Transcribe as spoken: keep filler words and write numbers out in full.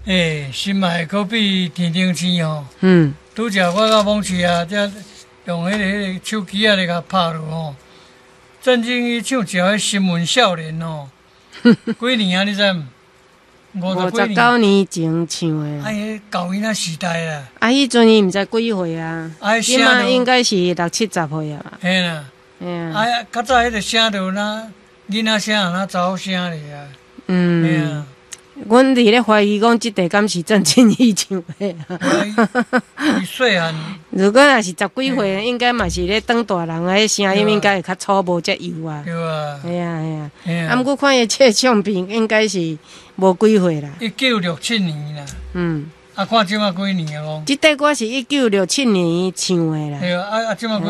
诶，心脉可比天顶星哦。 嗯， 拄则我甲蒙奇啊，遮用迄、那个迄、那个手机啊来甲拍落吼。郑经伊唱一条《新闻少年》哦，几年啊？你知毋？五十五几年。 十九年前唱的。 哎，迄搞伊那时代啦。 啊，迄阵伊毋知几岁啊？ 啊， 即马应该是六七十岁啊。 嘿啦。 嘿啊。 啊，较早迄个声着那囡仔声，那查某声咧啊。 嗯。 嘿啊。 阮伫咧怀疑讲，即地敢是郑经伊唱的啊？伊细汉。 如果若是十几岁，应该嘛是咧当大人啊，迄声音应该会较粗无遮油啊。 对啊。 系啊系啊。啊，毋过看伊这唱片，应该是无几岁啦。 一九六七年啦。 嗯。 啊，看即马几年啊？讲。 即块歌是一九六七年唱的啦。 对啊，啊啊，即马。